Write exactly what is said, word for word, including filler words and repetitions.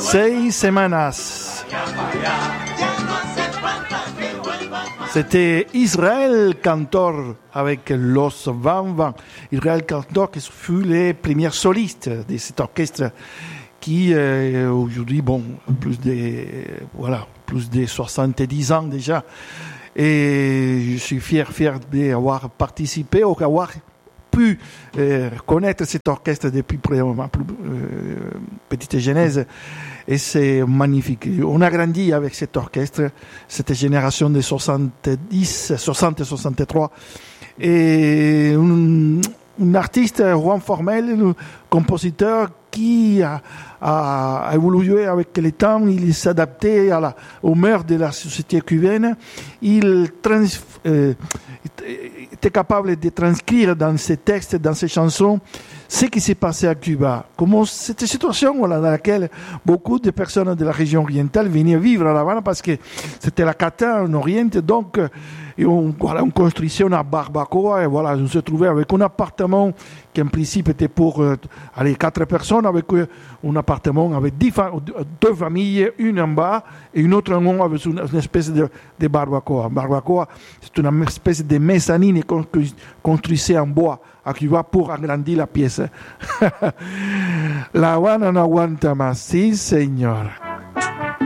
Seis semanas. C'était Israel Cantor avec Los Van Van. Israel Cantor qui fut les premiers solistes de cet orchestre qui euh, aujourd'hui, bon, plus de, voilà, plus de soixante-dix ans déjà. Et je suis fier, fier d'avoir participé ou d'avoir pu euh, connaître cet orchestre depuis ma plus euh, petite genèse. Et c'est magnifique. On a grandi avec cet orchestre, cette génération de soixante-dix, soixante, soixante-trois. Et un, un artiste, Juan Formel, un compositeur qui a, a, a évolué avec le temps, il s'adaptait à la, aux mœurs de la société cubaine. Il trans, euh, était capable de transcrire dans ses textes, dans ses chansons, ce qui s'est passé à Cuba. Comment cette situation voilà, dans laquelle beaucoup de personnes de la région orientale venaient vivre à La Havane parce que c'était la cata en Orient. Donc, et on, voilà, on construisait une barbacoa et voilà, on se trouvait avec un appartement qui en principe était pour euh, allez, quatre personnes, avec euh, un appartement avec dix fa- deux familles, une en bas et une autre en haut avec une, une espèce de, de barbacoa. Barbacoa, c'est une espèce de mezzanine construite en bois à Cuba pour agrandir la pièce. La Havana no aguanta más, sí señor.